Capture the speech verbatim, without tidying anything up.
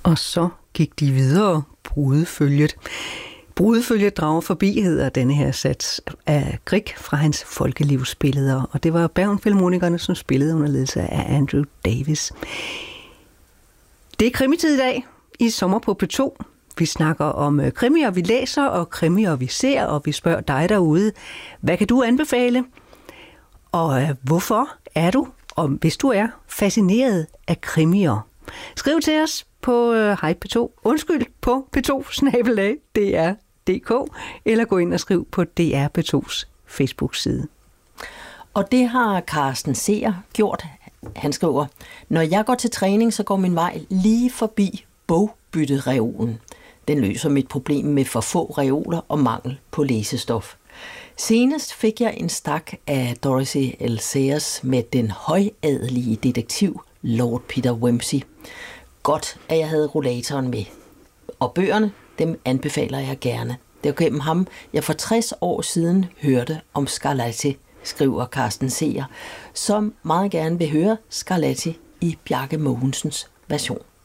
Og så gik de videre, brudefølget. Brudefølget drager forbi, hedder denne her sats af Grieg fra hans folkelivsbilleder, og det var Bergen-filharmonikerne, som spillede under ledelse af Andrew Davis. Det er krimitid i dag i Sommer på P to. Vi snakker om krimier, vi læser, og krimier, vi ser, og vi spørger dig derude, hvad kan du anbefale? Og øh, hvorfor er du, og hvis du er, fascineret af krimier? Skriv til os på øh, hej P to, undskyld, på p to snabel-a d r punktum d k, eller gå ind og skriv på D R P to's Facebook-side. Og det har Carsten Seer gjort. Han skriver, når jeg går til træning, så går min vej lige forbi bogbyttereolen. Den løser mit problem med for få reoler og mangel på læsestof. Senest fik jeg en stak af Dorothy L. Sayers med den højadelige detektiv Lord Peter Wimsey. Godt, at jeg havde rollatoren med. Og bøgerne, dem anbefaler jeg gerne. Det var gennem ham, jeg for tres år siden hørte om Scarlatti, skriver Carsten Seer, som meget gerne vil høre Scarlatti i Bjarke Mogensens version.